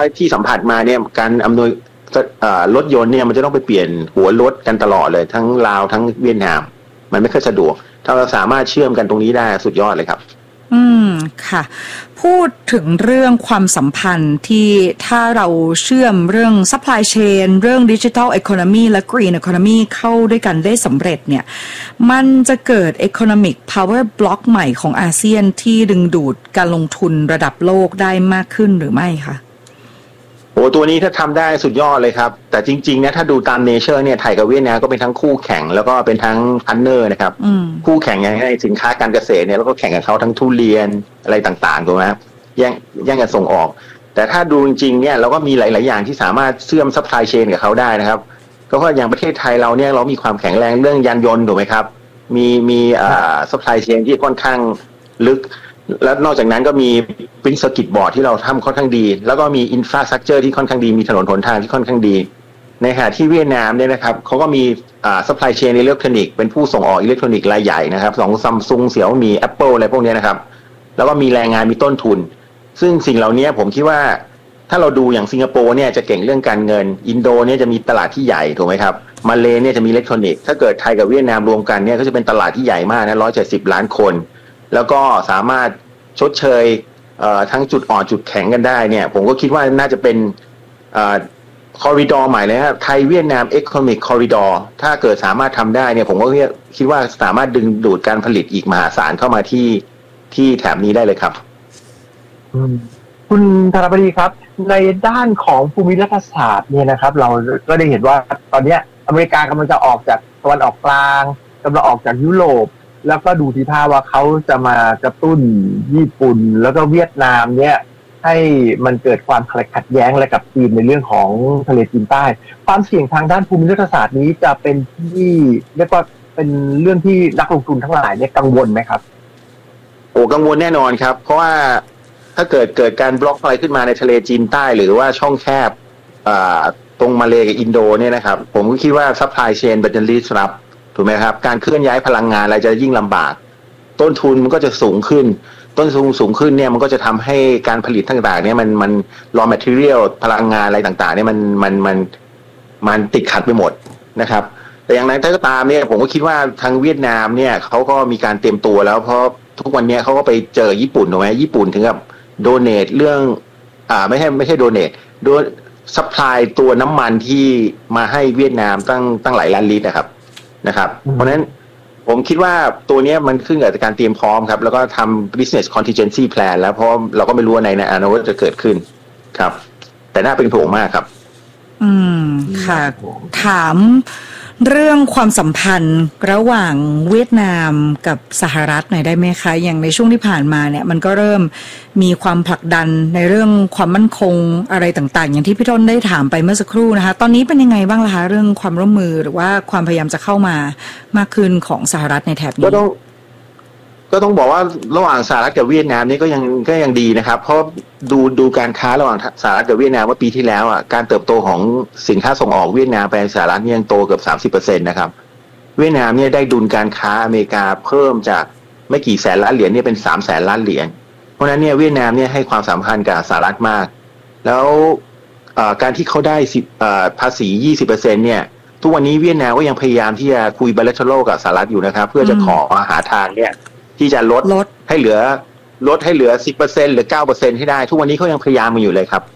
ที่สัมผัสมาเนี่ยการอำนวยรถยนต์เนี่ยมันจะต้องไปเปลี่ยนหัวรถกันตลอดเลยทั้งลาวทั้งเวียดนามมันไม่ค่อยสะดวกถ้าเราสามารถเชื่อมกันตรงนี้ได้สุดยอดเลยครับค่ะพูดถึงเรื่องความสัมพันธ์ที่ถ้าเราเชื่อมเรื่อง supply chain เรื่อง digital economy และ green economy เข้าด้วยกันได้สำเร็จเนี่ยมันจะเกิด economic power block ใหม่ของอาเซียนที่ดึงดูดการลงทุนระดับโลกได้มากขึ้นหรือไม่คะโอ้ตัวนี้ถ้าทำได้สุดยอดเลยครับแต่จริงๆนะถ้าดูตามเนเจอร์เนี่ยไทยกับเวียดนามก็เป็นทั้งคู่แข่งแล้วก็เป็นทั้งพาร์ทเนอร์นะครับคู่แข่งในสินค้าการเกษตรเนี่ยแล้วก็แข่งกับเขาทั้งทุเรียนอะไรต่างๆถูกไหมครับแย่งกันส่งออกแต่ถ้าดูจริงๆเนี่ยเราก็มีหลายๆอย่างที่สามารถเชื่อมซัพพลายเชนกับเขาได้นะครับก็เพราะอย่างประเทศไทยเราเนี่ยเรามีความแข็งแรงเรื่องยานยนต์ถูกไหมครับมีซัพพลายเชนที่ค่อนข้างลึกแล้วนอกจากนั้นก็มีปริ้นเซอร์กิตบอร์ดที่เราทำค่อนข้างดีแล้วก็มีอินฟราสตรัคเจอร์ที่ค่อนข้างดีมีถนนหนทางที่ค่อนข้างดีในขณะที่เวียดนามเนี่ยนะครับเขาก็มีซัพพลายเชนอิเล็กทรอนิกส์เป็นผู้ส่งออกอิเล็กทรอนิกส์รายใหญ่นะครับของซัมซุงเสี่ยวมี Apple อะไรพวกนี้นะครับแล้วก็มีแรงงานมีต้นทุนซึ่งสิ่งเหล่านี้ผมคิดว่าถ้าเราดูอย่างสิงคโปร์เนี่ยจะเก่งเรื่องการเงินอินโดเนี่ยจะมีตลาดที่ใหญ่ถูกไหมครับมาเลเนี่ยจะมีอิเล็กทรอนิกส์ถ้าเกิดไทยกับเวียดนามรวมกันเนี่ยก็จะเป็นตลาดที่ใหญ่มากนะ170 ล้านคนแล้วก็สามารถชดเชยทั้งจุดอ่อนจุดแข็งกันได้เนี่ยผมก็คิดว่าน่าจะเป็นคอริดอร์ใหม่เลยครับไทยเวียดนาม Economic Corridor ถ้าเกิดสามารถทำได้เนี่ยผมก็คิดว่าสามารถดึงดูดการผลิตอีกมหาศาลเข้ามาที่แถบนี้ได้เลยครับคุณธนบดีครับในด้านของภูมิรัฐศาสตร์เนี่ยนะครับเราก็ได้เห็นว่าตอนนี้อเมริกากำลังจะออกจากตะวันออกกลางกำลังออกจากยุโรปแล้วก็ดูทีท่าว่าเขาจะมากระตุ้นญี่ปุ่นแล้วก็เวียดนามเนี่ยให้มันเกิดความขัดแย้งอะไรกับจีนในเรื่องของทะเลจีนใต้ความเสี่ยงทางด้านภูมิรัฐศาสตร์นี้จะเป็นที่เรียกว่าเป็นเรื่องที่นักลงทุนทั้งหลายเนี่ยกังวลไหมครับโอ้กังวลแน่นอนครับเพราะว่าถ้าเกิดการบล็อกอะไรขึ้นมาในทะเลจีนใต้หรือว่าช่องแคบตรงมาเลกับอินโดเนี่ยนะครับผมก็คิดว่าซัพพลายเชนเป็นรีสรับถูกไหมครับการเคลื่อนย้ายพลังงานอะไรจะยิ่งลำบากต้นทุนมันก็จะสูงขึ้นต้นทุนสูงขึ้นเนี่ยมันก็จะทำให้การผลิตต่างๆเนี่ยมัน raw material พลังงานอะไรต่างๆเนี่ยมันติดขัดไปหมดนะครับแต่อย่างไรก็ตามเนี่ยผมก็คิดว่าทางเวียดนามเนี่ยเขาก็มีการเตรียมตัวแล้วเพราะทุกวันนี้เขาก็ไปเจอญี่ปุ่นถูกไหมญี่ปุ่นถึงกับโดเนทเรื่องไม่ใช่โดเนทโดยซัพพลายตัวน้ำมันที่มาให้เวียดนามตั้งหลายล้านลิตรนะครับเพราะฉะนั้นผมคิดว่าตัวนี้มันขึ้นกับการเตรียมพร้อมครับแล้วก็ทำ business contingency plan แล้วเพราะเราก็ไม่รู้ว่าในอนาคตจะเกิดขึ้นครับแต่น่าเป็นห่วงมากครับค่ะถามเรื่องความสัมพันธ์ระหว่างเวียดนามกับสหรัฐหน่อยได้ไหมคะอย่างในช่วงที่ผ่านมาเนี่ยมันก็เริ่มมีความผลักดันในเรื่องความมั่นคงอะไรต่างๆอย่างที่พี่ต้นได้ถามไปเมื่อสักครู่นะคะตอนนี้เป็นยังไงบ้างล่ะคะเรื่องความร่วมมือหรือว่าความพยายามจะเข้ามามากขึ้นของสหรัฐในแถบนี้ก็ต้องบอกว่าระหว่างสหรัฐกับเวียดนามนี่ก็ยังดีนะครับเพราะดูการค้าระหว่างสหรัฐกับเวียดนามว่าปีที่แล้วการเติบโตของสินค้าส่งออกเวียดนามไปสหรัฐนี่ยังโตเกือบ 30% นะครับเวียดนามเนี่ยได้ดุลการค้าอเมริกาเพิ่มจากไม่กี่แสนล้านเหรียญเนี่ยเป็น300,000 ล้านเหรียญเพราะฉะนั้นเนี่ยเวียดนามเนี่ยให้ความสำคัญกับสหรัฐมากแล้วการที่เขาได้ภาษี 20% เนี่ยทุกวันนี้เวียดนามก็ยังพยายามที่จะคุย bilateral กับสหรัฐอยู่นะครับเพื่อจะขอหาทางเนี่ยที่จะลดให้เหลือ 10% หรือ 9% ให้ได้ทุกวันนี้เขายังพยายามมาอยู่เลยครับ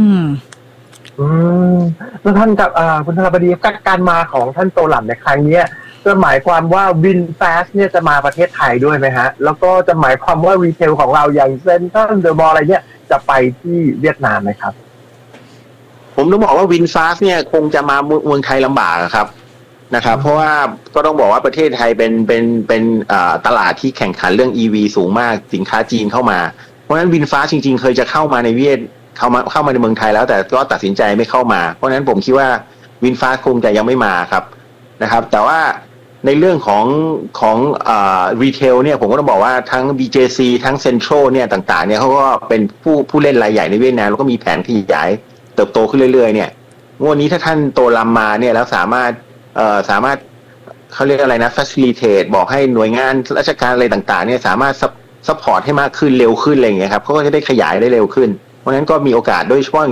แล้วท่านกับคุณธนบดีการมาของท่านโตหลับในครั้งนี้จะหมายความว่าวินแฟสเนี่ยจะมาประเทศไทยด้วยไหมฮะแล้วก็จะหมายความว่ารีเทลของเราอย่างเซ็นทรัลเดอะมอลล์อะไรเนี่ยจะไปที่เวียดนามไหมครับผมต้องบอกว่าวินฟาสเนี่ยคงจะมาเมืองไทยลำบากครับนะครับเพราะว่าก็ต้องบอกว่าประเทศไทยเป็นตลาดที่แข่งขันเรื่อง EV สูงมากสินค้าจีนเข้ามาเพราะฉะนั้นวินฟ้าจริงๆเคยจะเข้ามาในเข้ามาในเมืองไทยแล้วแต่ก็ตัดสินใจไม่เข้ามาเพราะฉะนั้นผมคิดว่าวินฟ้าคงจะยังไม่มาครับนะครับแต่ว่าในเรื่องของรีเทลเนี่ยผมก็ต้องบอกว่าทั้ง BJC ทั้ง Central เนี่ยต่างๆเนี่ยเขาก็เป็นผู้เล่นรายใหญ่ในเวียดนามแล้วก็มีแผนขยายเติบโตขึ้นเรื่อยๆเนี่ยงวดนี้ถ้าท่านโตลำมาเนี่ยแล้วสามารถเขาเรียกอะไรนะ facilitate บอกให้หน่วยงานราชการอะไรต่างๆเนี่ยสามารถซัพพอร์ตให้มากขึ้นเร็วขึ้นอะไรอย่างเงี้ยครับเขาก็จะได้ขยายได้เร็วขึ้นเพราะฉะนั้นก็มีโอกาสโดยเฉพาะ